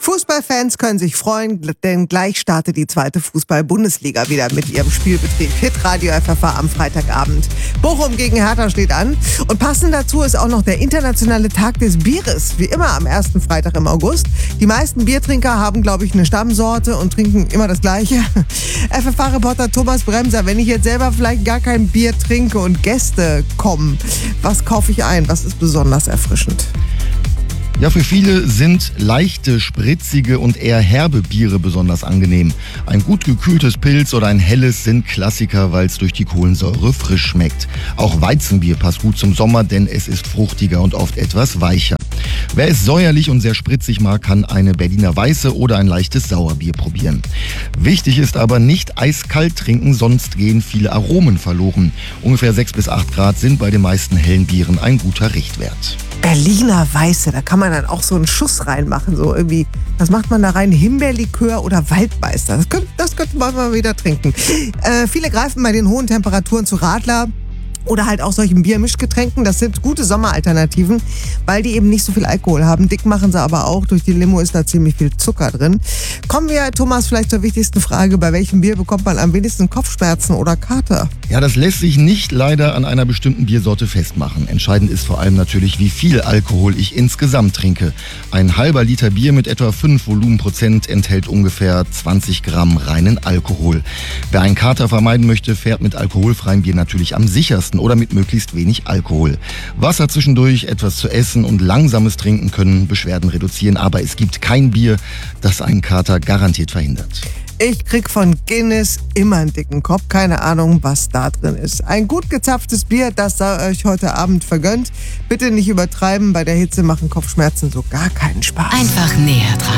Fußballfans können sich freuen, denn gleich startet die zweite Fußball-Bundesliga wieder mit ihrem Spielbetrieb. Hitradio FFH am Freitagabend. Bochum gegen Hertha steht an. Und passend dazu ist auch noch der internationale Tag des Bieres. Wie immer am ersten Freitag im August. Die meisten Biertrinker haben, glaube ich, eine Stammsorte und trinken immer das Gleiche. FFH-Reporter Thomas Bremser, wenn ich jetzt selber vielleicht gar kein Bier trinke und Gäste kommen, was kaufe ich ein? Was ist besonders erfrischend? Ja, für viele sind leichte, spritzige und eher herbe Biere besonders angenehm. Ein gut gekühltes Pilz oder ein helles sind Klassiker, weil es durch die Kohlensäure frisch schmeckt. Auch Weizenbier passt gut zum Sommer, denn es ist fruchtiger und oft etwas weicher. Wer es säuerlich und sehr spritzig mag, kann eine Berliner Weiße oder ein leichtes Sauerbier probieren. Wichtig ist aber nicht eiskalt trinken, sonst gehen viele Aromen verloren. Ungefähr 6 bis 8 Grad sind bei den meisten hellen Bieren ein guter Richtwert. Berliner Weiße, da kann man dann auch so einen Schuss reinmachen, so irgendwie, was macht man da rein? Himbeerlikör oder Waldmeister, das könnte man mal wieder trinken. Viele greifen bei den hohen Temperaturen zu Radler oder halt auch solchen Biermischgetränken. Das sind gute Sommeralternativen, weil die eben nicht so viel Alkohol haben. Dick machen sie aber auch. Durch die Limo ist da ziemlich viel Zucker drin. Kommen wir, Thomas, vielleicht zur wichtigsten Frage. Bei welchem Bier bekommt man am wenigsten Kopfschmerzen oder Kater? Ja, das lässt sich nicht leider an einer bestimmten Biersorte festmachen. Entscheidend ist vor allem natürlich, wie viel Alkohol ich insgesamt trinke. Ein halber Liter Bier mit etwa 5 Volumenprozent enthält ungefähr 20 Gramm reinen Alkohol. Wer einen Kater vermeiden möchte, fährt mit alkoholfreiem Bier natürlich am sichersten oder mit möglichst wenig Alkohol. Wasser zwischendurch, etwas zu essen und langsames Trinken können Beschwerden reduzieren, aber es gibt kein Bier, das einen Kater garantiert verhindert. Ich krieg von Guinness immer einen dicken Kopf. Keine Ahnung, was da drin ist. Ein gut gezapftes Bier, das sei euch heute Abend vergönnt. Bitte nicht übertreiben, bei der Hitze machen Kopfschmerzen so gar keinen Spaß. Einfach näher dran.